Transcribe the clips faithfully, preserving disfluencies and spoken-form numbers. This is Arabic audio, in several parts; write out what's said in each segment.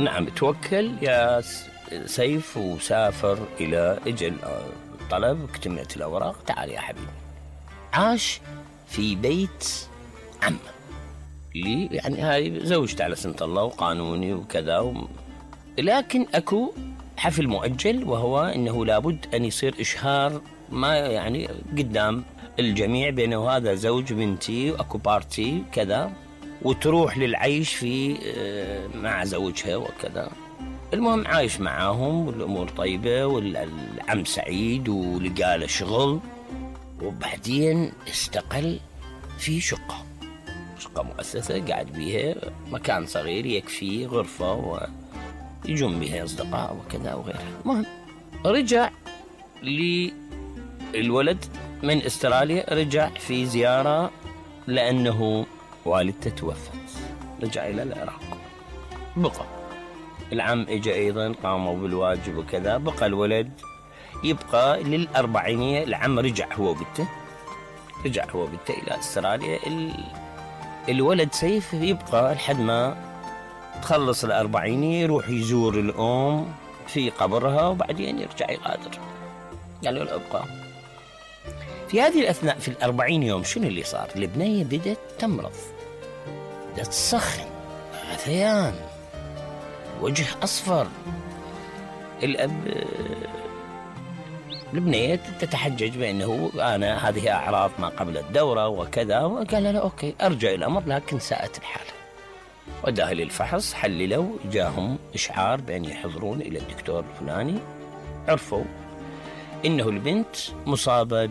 نعم توكل يا سيف وسافر إلى إجل طلب، اكتملت الأوراق، تعال يا حبيبي. عاش في بيت عمه اللي يعني هاي زوجته على سنة الله وقانوني وكذا و... لكن أكو حفل مؤجل، وهو أنه لابد أن يصير إشهار ما يعني قدام الجميع بأنه هذا زوج بنتي وأكو بارتي كذا، وتروح للعيش في مع زوجها وكذا. المهم عايش معاهم والأمور طيبة والعم سعيد ولقى له شغل، وبعدين استقل في شقة شقة مؤسسة قاعد بيها، مكان صغير يكفي غرفة ويجون بها أصدقاء وكذا وغيرها. المهم رجع للولد من استراليا، رجع في زيارة لأنه والدته توفت، رجع إلى العراق. بقى العم إجا أيضا قاموا بالواجب وكذا، بقى الولد يبقى للأربعينية. العم رجع هو وبنته، رجع هو وبنته إلى استراليا. الولد سيف يبقى لحد ما تخلص الأربعينية، يروح يزور الأم في قبرها وبعدين يرجع يغادر. قالوا له ابقى. في هذه الأثناء في الأربعين يوم شنو اللي صار؟ البنية بدأت تمرض، بدأت تسخن، غثيان، وجه أصفر. الأب البنية تتحجج بأنه أنا هذه أعراض ما قبل الدورة وكذا، وقال له أوكي أرجع الأمر، لكن ساءت الحالة. وداه للفحص، حللوا، جاهم إشعار بأن يحضرون إلى الدكتور الفلاني. عرفوا إنه البنت مصابة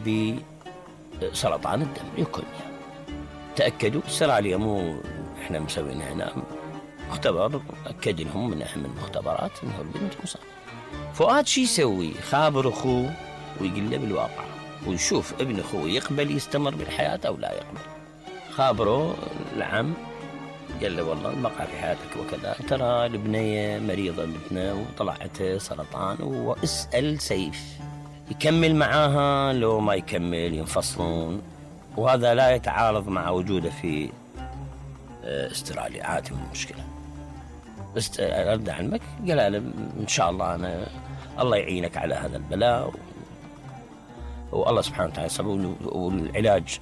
بسرطان الدم، ليوكيميا. تأكدوا استراليا مو إحنا مسوين هنا مختبر، أكد لهم من أهم المختبرات إنه البنت مصابة. فؤاد شي يسوي؟ خابر أخوه ويقول له بالواقع، ويشوف ابن أخوه يقبل يستمر بالحياة أو لا يقبل. خابره العم، قال له والله بقى في حياتك وكذا، ترى البنية مريضة بنتنا وطلعت سرطان، واسأل سيف يكمل معاها لو ما يكمل ينفصلون، وهذا لا يتعارض مع وجوده في استراليا، عادي من المشكلة. بس أرد علمك، قال له إن شاء الله أنا الله يعينك على هذا البلاء و... والله سبحانه وتعالى يصبر. والعلاج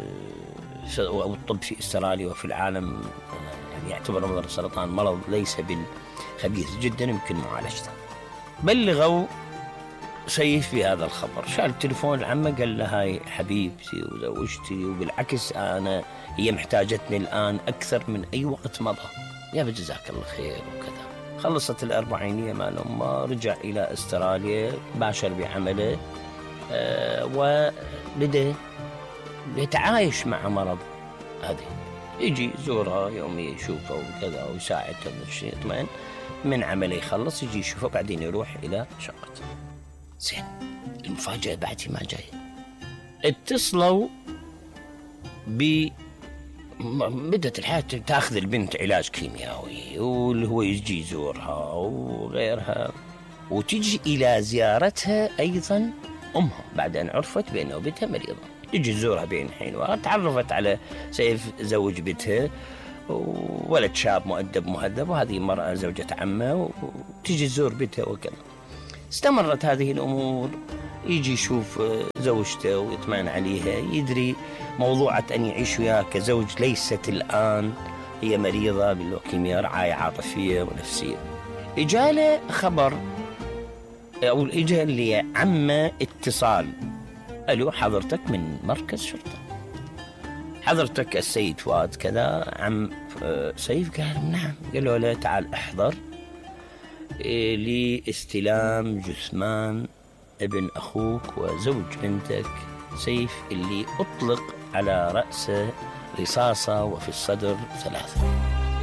والطب في استراليا وفي العالم يعني يعتبر مرض السرطان مرض ليس بالخبيث جدا، يمكن معالجته. بلغوا سيف بهذا الخبر، شال التليفون لعمه، قال له هاي حبيبتي وزوجتي، وبالعكس أنا هي محتاجتني الآن أكثر من أي وقت مضى، يا بجزاك الله خير وكذا. خلصت الأربعينية مال أمه، رجع إلى استراليا، باشر بعمله، أه وبدأ يتعايش مع مرض هذه. يجي يزورها يومي، يشوفها وكذا ويساعدها بالشيء، يطمئن من عمله، يخلص يجي يشوفه، بعدين يروح إلى شقته. زين، المفاجأة بعد ما جاي، اتصلوا ب بدأت الحياة تأخذ البنت علاج كيميائي، واللي هو يجي يزورها وغيرها، وتجي إلى زيارتها أيضا أمها بعد أن عرفت بأنه بنتها مريضة. تجي تزورها بين حين وتعرفت على سيف زوج بنتها، ولد شاب مؤدب مهذب، وهذه مرأة زوجة عمه، وتجي تزور بنتها وكذا. استمرت هذه الأمور، يجي يشوف زوجته ويطمئن عليها، يدري موضوعة أن يعيش وياها كزوج ليست الآن هي مريضة باللوكيميا، رعاية عاطفية ونفسية. إجاله خبر أو إجا لعمه اتصال، ألو حضرتك من مركز شرطة، حضرتك السيد فؤاد كذا عم سيف؟ قال نعم. قالوا له تعال احضر لاستلام جثمان ابن أخوك وزوج بنتك سيف، اللي أطلق على رأسه رصاصة وفي الصدر ثلاثة.